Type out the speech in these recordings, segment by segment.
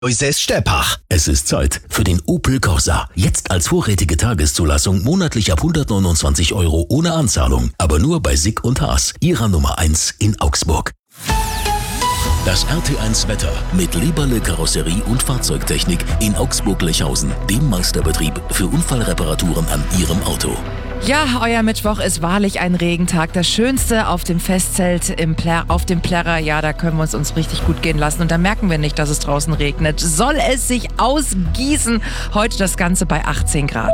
Moises Steppach. Es ist Zeit für den Opel Corsa. Jetzt als vorrätige Tageszulassung monatlich ab 129 € ohne Anzahlung. Aber nur bei Sick und Haas, ihrer Nummer 1 in Augsburg. Das RT1 Wetter mit Leberle Karosserie und Fahrzeugtechnik in Augsburg-Lechhausen, dem Meisterbetrieb für Unfallreparaturen an Ihrem Auto. Ja, euer Mittwoch ist wahrlich ein Regentag. Das Schönste auf dem Festzelt auf dem Plärrer. Ja, da können wir uns richtig gut gehen lassen. Und da merken wir nicht, dass es draußen regnet. Soll es sich ausgießen? Heute das Ganze bei 18 Grad.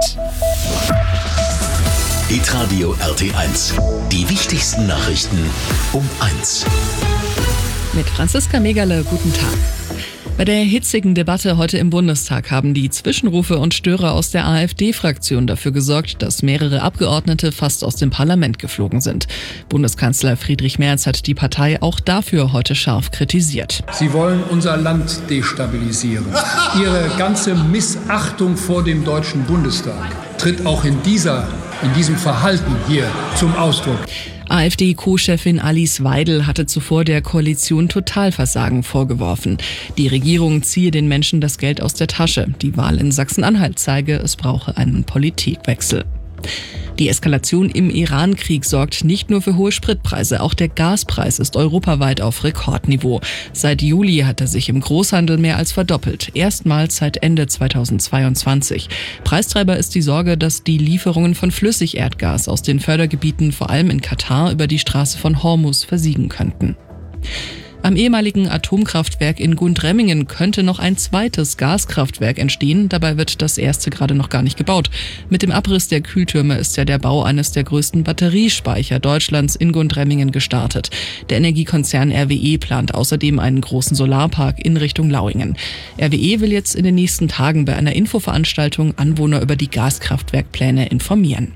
Hitradio RT1. Die wichtigsten Nachrichten um 1. Mit Franziska Megerle, guten Tag. Bei der hitzigen Debatte heute im Bundestag haben die Zwischenrufe und Störer aus der AfD-Fraktion dafür gesorgt, dass mehrere Abgeordnete fast aus dem Parlament geflogen sind. Bundeskanzler Friedrich Merz hat die Partei auch dafür heute scharf kritisiert. Sie wollen unser Land destabilisieren. Ihre ganze Missachtung vor dem Deutschen Bundestag tritt auch in diesem Verhalten hier zum Ausdruck. AfD-Co-Chefin Alice Weidel hatte zuvor der Koalition Totalversagen vorgeworfen. Die Regierung ziehe den Menschen das Geld aus der Tasche. Die Wahl in Sachsen-Anhalt zeige, es brauche einen Politikwechsel. Die Eskalation im Iran-Krieg sorgt nicht nur für hohe Spritpreise, auch der Gaspreis ist europaweit auf Rekordniveau. Seit Juli hat er sich im Großhandel mehr als verdoppelt, erstmals seit Ende 2022. Preistreiber ist die Sorge, dass die Lieferungen von Flüssigerdgas aus den Fördergebieten, vor allem in Katar, über die Straße von Hormuz versiegen könnten. Am ehemaligen Atomkraftwerk in Gundremmingen könnte noch ein zweites Gaskraftwerk entstehen. Dabei wird das erste gerade noch gar nicht gebaut. Mit dem Abriss der Kühltürme ist ja der Bau eines der größten Batteriespeicher Deutschlands in Gundremmingen gestartet. Der Energiekonzern RWE plant außerdem einen großen Solarpark in Richtung Lauingen. RWE will jetzt in den nächsten Tagen bei einer Infoveranstaltung Anwohner über die Gaskraftwerkpläne informieren.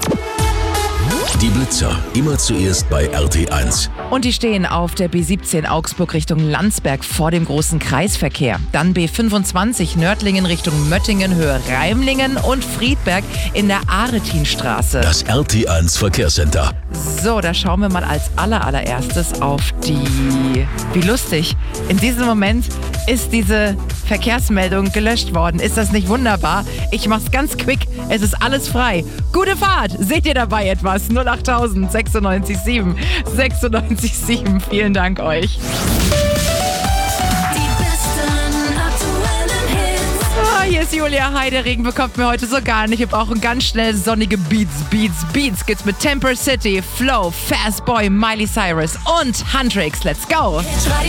Die Blitzer, immer zuerst bei RT1. Und die stehen auf der B17 Augsburg Richtung Landsberg vor dem großen Kreisverkehr. Dann B25 Nördlingen Richtung Möttingen, Höhe Reimlingen und Friedberg in der Aretinstraße. Das RT1 Verkehrscenter. So, da schauen wir mal als allererstes auf die... Wie lustig. In diesem Moment ist diese Verkehrsmeldung gelöscht worden. Ist das nicht wunderbar? Ich mach's ganz quick. Es ist alles frei. Gute Fahrt. Seht ihr dabei etwas? 08000 96 7. Vielen Dank euch. Hier ist Julia Heide. Regen bekommt mir heute so gar nicht. Wir brauchen ganz schnell sonnige Beats. Geht's mit Temper City, Flow, Fast Boy, Miley Cyrus und Huntrix. Let's go!